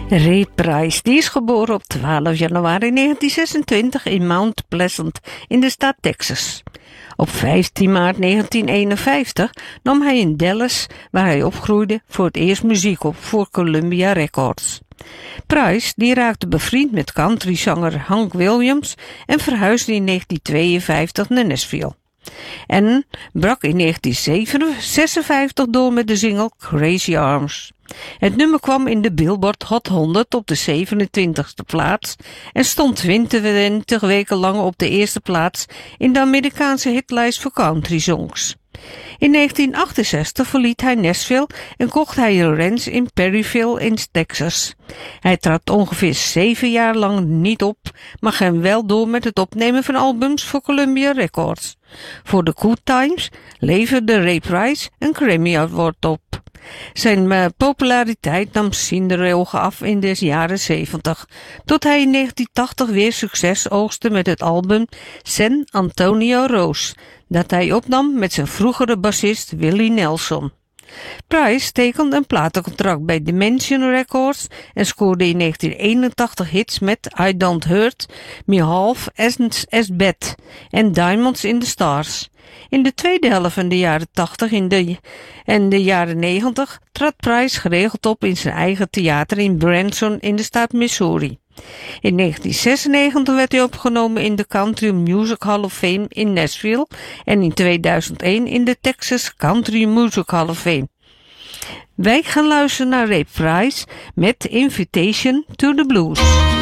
Ray Price, die is geboren op 12 januari 1926 in Mount Pleasant in de staat Texas. Op 15 maart 1951 nam hij in Dallas, waar hij opgroeide, voor het eerst muziek op voor Columbia Records. Price die raakte bevriend met countryzanger Hank Williams en verhuisde in 1952 naar Nashville. En brak in 1956 door met de single Crazy Arms. Het nummer kwam in de Billboard Hot 100 op de 27e plaats en stond 20 weken lang op de eerste plaats in de Amerikaanse hitlijst voor country songs. In 1968 verliet hij Nashville en kocht hij een ranch in Perryville in Texas. Hij trad ongeveer 7 jaar lang niet op, maar ging wel door met het opnemen van albums voor Columbia Records. Voor de Good Times leverde Ray Price een Grammy Award op. Zijn populariteit nam sinderelgen af in de jaren 70, tot hij in 1980 weer succes oogste met het album San Antonio Rose, dat hij opnam met zijn vroegere bassist Willie Nelson. Price tekende een platencontract bij Dimension Records en scoorde in 1981 hits met I Don't Hurt Me Half as Bad en Diamonds in the Stars. In de tweede helft van de jaren 80 en de jaren 90 trad Price geregeld op in zijn eigen theater in Branson in de staat Missouri. In 1996 werd hij opgenomen in de Country Music Hall of Fame in Nashville en in 2001 in de Texas Country Music Hall of Fame. Wij gaan luisteren naar Ray Price met Invitation to the Blues.